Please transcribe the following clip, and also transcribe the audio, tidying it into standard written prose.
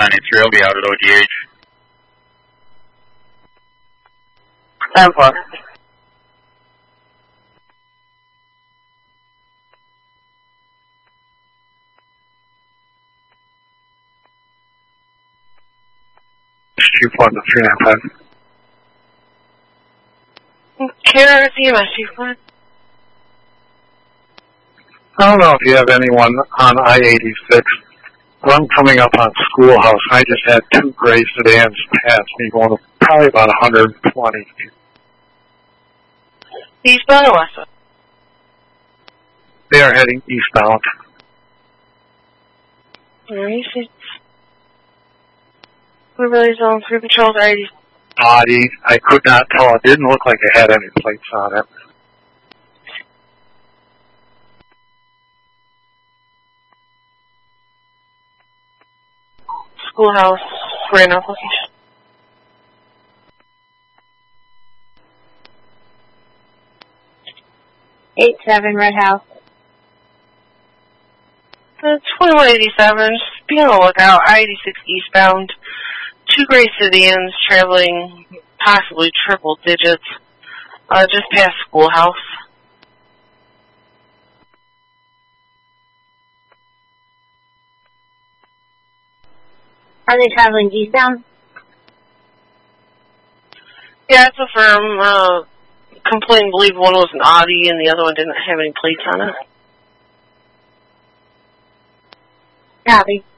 393. I'll be out at ODH. 10-4. Chief 1 to 395. Care EMS, Chief 1. I don't know if you have anyone on I-86. But I'm coming up on Schoolhouse. I just had 2 gray sedans pass me going probably about 120. Eastbound or westbound? They are heading eastbound. Alright, Riverley Zone 3 patrols are 80. Body, I could not tell. It didn't look like it had any plates on it. Schoolhouse, random location. Eight 7 Red House. 2187, just be on the lookout. I-86 eastbound. 2 gray sedans traveling possibly triple digits, just past Schoolhouse. Are they traveling eastbound? Yeah, it's a firm. Complaint, believe one was an Audi and the other one didn't have any plates on it. Copy.